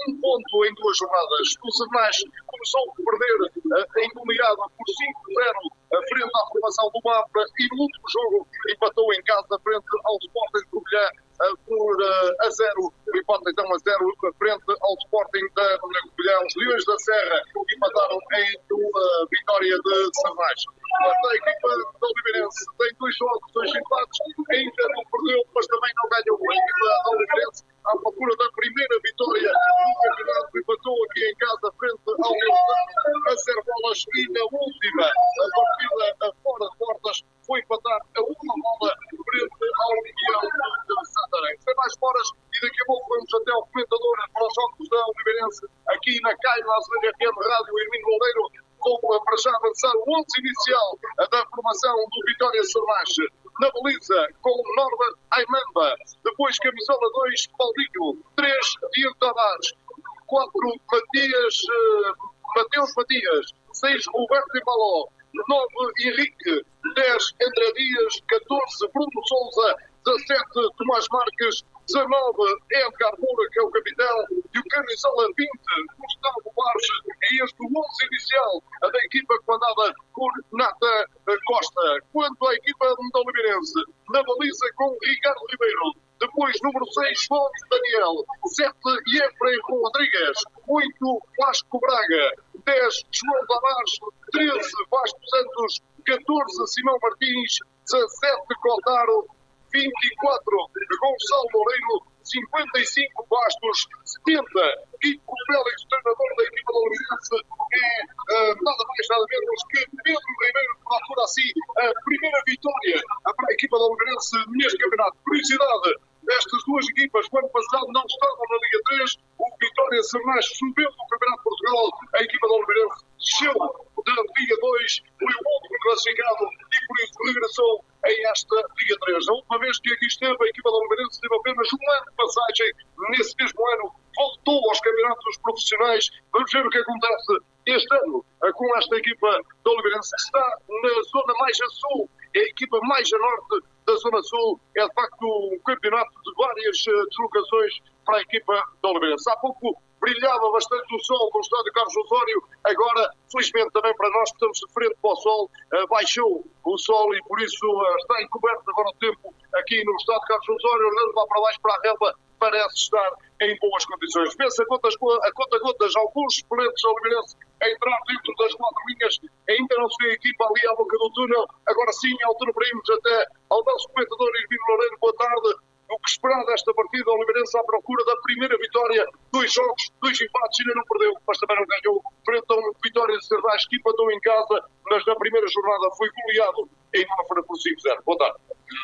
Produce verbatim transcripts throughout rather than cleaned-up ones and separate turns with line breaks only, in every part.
um ponto em duas jornadas. O Sernas começou a perder uh, em goleada por cinco a zero uh, frente à formação do Mafra e no último jogo empatou em casa frente ao Sporting de Covilhã uh, por uh, a zero. O empate então a zero frente ao Sporting da Covilhã. Os Leões da Serra empataram em uma vitória de Sernas. A equipa da Oliveirense tem dois jogos, dois empates, ainda não perdeu, mas também não ganhou. A equipa da Oliveirense, à procura da primeira vitória no campeonato, empatou aqui em casa frente ao Leão a zero bolas e na última a partida a fora de portas foi empatar a uma bola frente ao Leão de Santarém. Sem mais foras e daqui a pouco vamos até ao comentador para os jogos da Oliveirense aqui na Caio, na Azevedo F M Rádio Hermínio Loureiro, com para já avançar o onze inicial da formação do Vitória Sernas. Na baliza, com Norbert Aimamba. Depois, camisola dois, Paulinho. três, Diego Tavares. quatro, Matias, uh, Mateus Matias. seis, Roberto Imaló. nove, Henrique. dez, André Dias. catorze, Bruno Souza. dezassete, Tomás Marques. dezanove, Edgar Moura, que é o capitão, e o camisola vinte, Gustavo Barros, e este o onze inicial da equipa comandada por Nata Costa. Quanto à equipa da Oliveirense, na baliza com Ricardo Ribeiro, depois número seis, Fonte Daniel, sete, Efraim Rodrigues, oito, Vasco Braga, dez, João Tavares, treze, Vasco Santos, catorze, Simão Martins, dezassete, Cotaro, vinte e quatro, Gonçalo Loureiro, cinquenta e cinco, Bastos, setenta, Kiko Félix, treinador da equipa da Oliveirense, é uh, nada mais, nada menos que Pedro Ribeiro, que procura assim a primeira vitória para a equipa da Oliveirense neste campeonato. Curiosidade, estas duas equipas, o ano passado, não estavam na Liga três, o Vitória Sernas subiu no Campeonato de Portugal, a equipa da Oliveirense desceu da Liga dois, foi o último classificado e por isso regressou em esta Liga três. A última vez que aqui esteve, a equipa da Oliveirense teve apenas um ano de passagem. Nesse mesmo ano, voltou aos campeonatos profissionais. Vamos ver o que acontece este ano com esta equipa da Oliveirense, que está na zona mais a sul, é a equipa mais a norte da zona sul. É, de facto, um campeonato de várias deslocações para a equipa da Oliveirense. Há pouco brilhava bastante o sol no estádio Carlos Osório, agora, felizmente também para nós que estamos de frente para o sol, uh, baixou o sol e por isso uh, está encoberto agora o tempo aqui no estádio Carlos Osório, olhando lá para baixo para a relva, parece estar em boas condições. Vê-se a conta a conta gotas alguns suplentes oliveirenses a entrar dentro das quatro linhas, ainda não se vê a equipa ali à boca do túnel, agora sim, à altura para irmos até ao nosso comentador Hermínio Loureiro. Boa tarde. O que esperar desta partida, o Oliveirense à procura da primeira vitória, dois jogos, dois empates, ainda não perdeu, mas também não ganhou, frente a uma vitória de Sernas, que empatou em casa, mas na primeira jornada foi goleado em Mafra por cinco a zero. Boa tarde.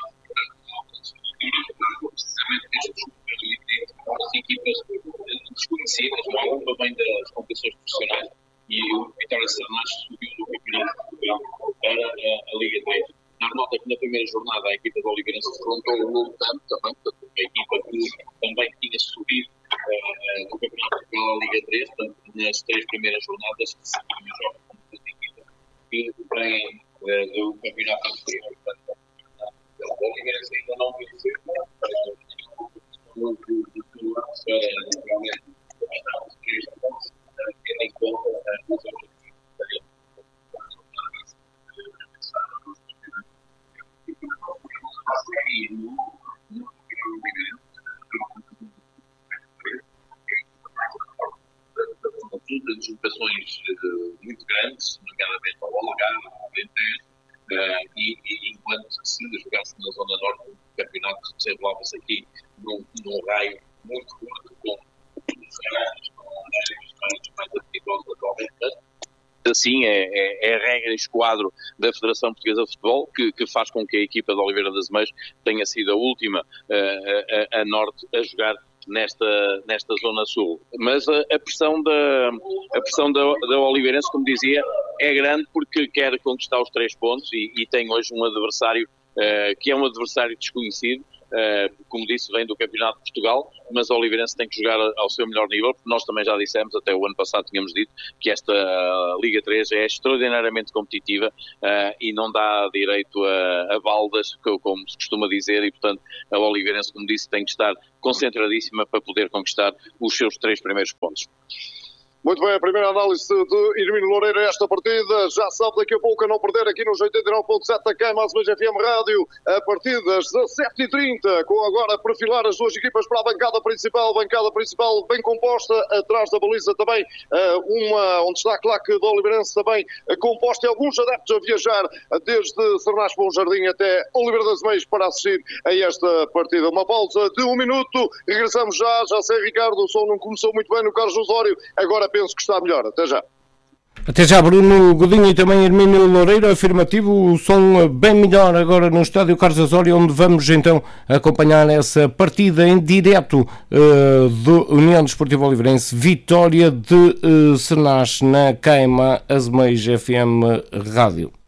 Precisamente estes as equipas desconhecidas, alguma bem das competições profissionais, e o Vitória Sernas subiu do Campeonato de Portugal para a, a Liga três. Dar nota que na primeira jornada a equipa da Oliveirense defrontou o Luntano também, portanto, a equipa que também tinha subido uh, no Campeonato de Portugal à Liga três, portanto, nas três primeiras jornadas que seguiam os jogos com as equipas que vêm uh, do Campeonato anterior. Portanto, a Oliveirense ainda não venceu, muito de tudo para realmente estar os três pontos, tendo em conta as outras equipas. E no de deslocações uh, muito grandes, nomeadamente ao Algarve, ao Alentejo, uh, e, e enquanto se jogasse na Zona Norte, o campeonato desenrolava-se aqui num, num raio muito curto, com os grandes, com as mais apetitosas atualmente, mas assim é, é, é a regra e esquadro da Federação Portuguesa de Futebol que, que faz com que a equipa da Oliveira das Meias tenha sido a última uh, a, a norte a jogar nesta, nesta zona sul. Mas a, a pressão, da, a pressão da, da Oliveirense, como dizia, é grande porque quer conquistar os três pontos e, e tem hoje um adversário uh, que é um adversário desconhecido, como disse, vem do Campeonato de Portugal, mas o Oliveirense tem que jogar ao seu melhor nível, porque nós também já dissemos, até o ano passado tínhamos dito, que esta Liga três é extraordinariamente competitiva e não dá direito a, a baldas, como se costuma dizer, e portanto a Oliveirense, como disse, tem que estar concentradíssima para poder conquistar os seus três primeiros pontos.
Muito bem, a primeira análise de Hermínio Loureiro a esta partida. Já sabe, daqui a pouco a não perder aqui nos oitenta e nove ponto sete da K, mais uma F M Rádio, a partir das dezassete e trinta, com agora a perfilar as duas equipas para a bancada principal, bancada principal bem composta, atrás da baliza também uma, onde está a claque do Oliveirense também composta, e alguns adeptos a viajar desde Sernás Bom Jardim até Oliveira das Meias para assistir a esta partida. Uma pausa de um minuto, regressamos já, já sei, Ricardo, o som não começou muito bem no Carlos Osório, agora penso que está melhor. Até já.
Até já, Bruno Godinho e também Hermínio Loureiro. Afirmativo, o som bem melhor agora no estádio Carlos Osório, onde vamos então acompanhar essa partida em direto uh, do União Desportiva Oliveirense, vitória de uh, Sernás na Queima Azeméis F M Rádio.